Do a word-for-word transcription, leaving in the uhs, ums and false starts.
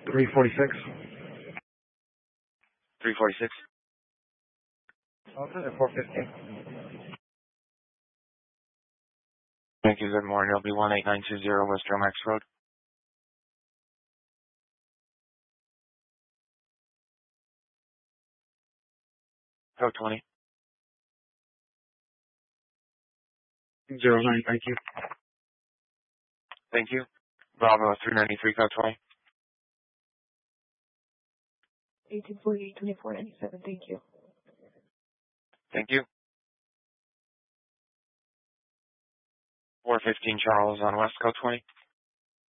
three forty-six. three forty-six. Okay, four fifteen. Thank you. Good morning. It'll be one eight nine two zero West Romax Road. Code twenty. Zero nine, thank you. Thank you. Bravo three ninety-three, code twenty. eighteen forty-eight, twenty-four ninety-seven, thank you. Thank you. four fifteen Charles on West, code twenty.